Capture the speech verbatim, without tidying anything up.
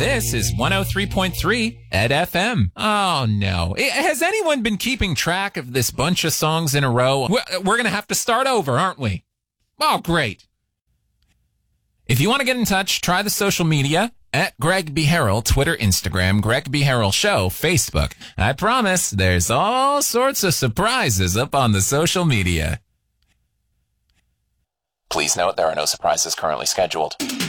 This is one oh three point three Ed F M. Oh, no. Has anyone been keeping track of this bunch of songs in a row? We're going to have to start over, aren't we? Oh, great. If you want to get in touch, try the social media at Greg B. Harrell, Twitter, Instagram, Greg B. Harrell Show, Facebook. I promise there's all sorts of surprises up on the social media. Please note there are no surprises currently scheduled.